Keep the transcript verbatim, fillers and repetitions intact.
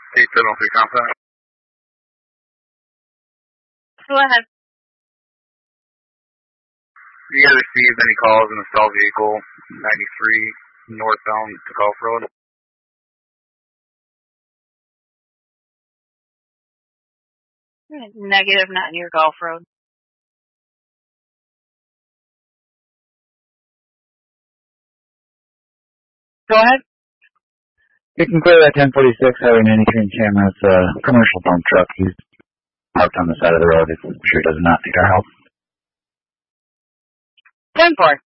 eight seven three contact. Go ahead. Have you guys received any calls in the stalled vehicle, ninety-three northbound to Gulf Road? Negative, not near Gulf Road. Go ahead. You can clear that ten forty-six having ninety-three cameras, uh, commercial dump truck. He's parked on the side of the road. I'm sure he does not need our help. ten four.